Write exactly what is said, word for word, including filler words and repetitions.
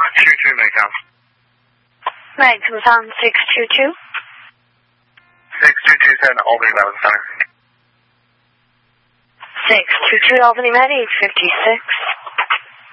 two two, Maytown. Maytown six two two. six two two seven, Albany Medical Center. six two two Albany Med, eight fifty-six.